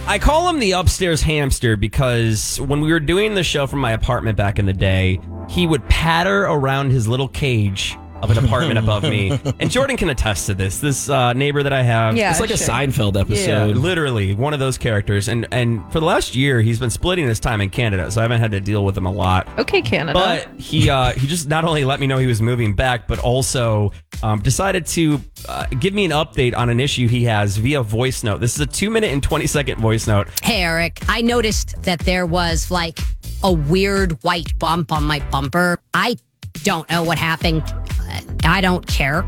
I call him the upstairs hamster because when we were doing the show from my apartment back in the day, he would patter around his little cage of an apartment above me. And Jordan can attest to this. This neighbor that I have. Yeah, It's like a Seinfeld episode. Yeah, literally one of those characters. And for the last year, he's been splitting his time in Canada, so I haven't had to deal with him a lot. Okay, Canada. But he just not only let me know he was moving back, but also decided to give me an update on an issue he has via voice note. This is a 2-minute and 20-second voice note. Hey, Eric, I noticed that there was like a weird white bump on my bumper. I don't know what happened. I don't care.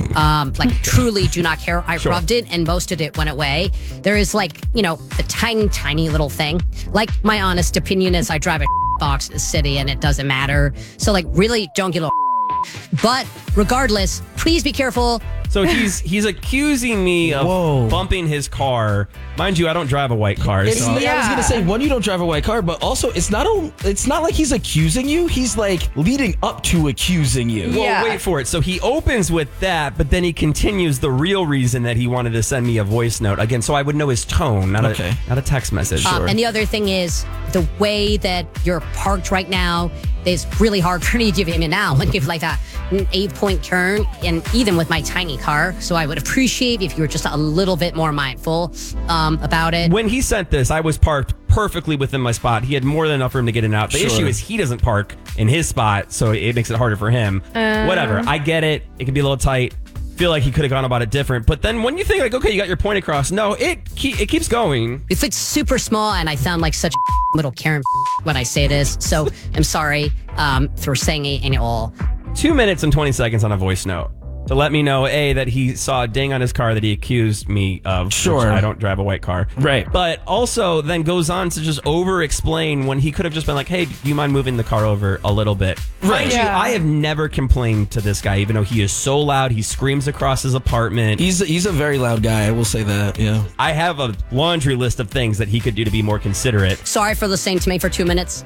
Truly do not care. I rubbed it and most of it went away. There is a tiny little thing. Like, my honest opinion is I drive a box in the city and it doesn't matter. So, really don't give a But regardless, please be careful. So he's accusing me of bumping his car. Mind you, I don't drive a white car. I was gonna say, one, you don't drive a white car, but also it's not like he's accusing you. He's like leading up to accusing you. Well, wait for it. So he opens with that, but then he continues the real reason that he wanted to send me a voice note again, so I would know his tone, not a text message. And the other thing is the way that you're parked right now is really hard for me to give him now. Like, give like an 8-point turn, and even with my tiny car. So I would appreciate if you were just a little bit more mindful about it. When he sent this, I was parked perfectly within my spot. He had more than enough room to get in and out. The issue is he doesn't park in his spot, so it makes it harder for him. Whatever. I get it. It can be a little tight. Feel like he could have gone about it different. But then when you think, okay, you got your point across, no, it keeps going. If it's super small, and I sound like such a little Karen when I say this, so I'm sorry for saying it and all. 2 minutes and 20 seconds on a voice note to let me know, A, that he saw a ding on his car that he accused me of. Sure. Which I don't drive a white car. Right. But also then goes on to just over-explain when he could have just been like, hey, do you mind moving the car over a little bit? Right. Mind you, I have never complained to this guy, even though he is so loud. He screams across his apartment. He's a very loud guy, I will say that, yeah. I have a laundry list of things that he could do to be more considerate. Sorry for listening to me for 2 minutes.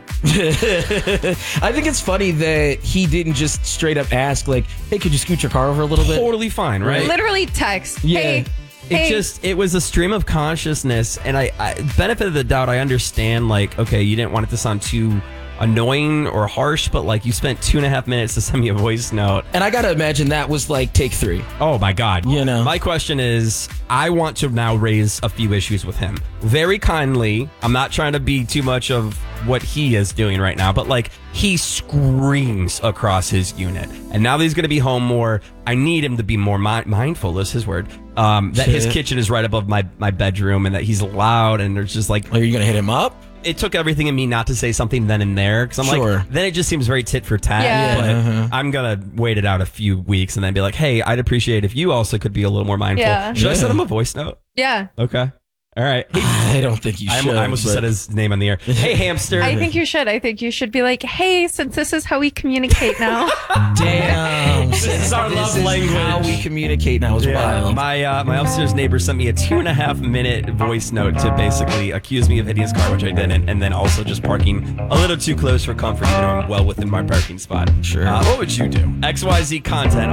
I think it's funny that he didn't just straight up ask, like, hey, could you scoot your car over a little bit? Totally fine, right? Literally text. Yeah. Hey. It was a stream of consciousness, and I benefit of the doubt, I understand, like, okay, you didn't want it to sound too annoying or harsh, but like, you spent 2.5 minutes to send me a voice note. And I gotta imagine that was like take 3. Oh my God. You know. My question is, I want to now raise a few issues with him. Very kindly, I'm not trying to be too much of what he is doing right now, but like, he screams across his unit. And now that he's going to be home more, I need him to be more mindful, is his word, that his kitchen is right above my bedroom and that he's loud and there's just like... Are you gonna hit him up? It took everything in me not to say something then and there, because I'm like, then it just seems very tit for tat. Yeah. But I'm going to wait it out a few weeks and then be like, hey, I'd appreciate if you also could be a little more mindful. Yeah. Should I send him a voice note? Yeah. Okay. All right. I don't think you should. I almost just said his name on the air. Hey, hamster. I think you should. I think you should be like, hey, since this is how we communicate now. Damn. This is our love language. How we communicate now is wild. My upstairs neighbor sent me a 2.5 minute voice note to basically accuse me of hitting his car, which I didn't, and then also just parking a little too close for comfort, even though I'm well within my parking spot. Sure. What would you do? XYZ content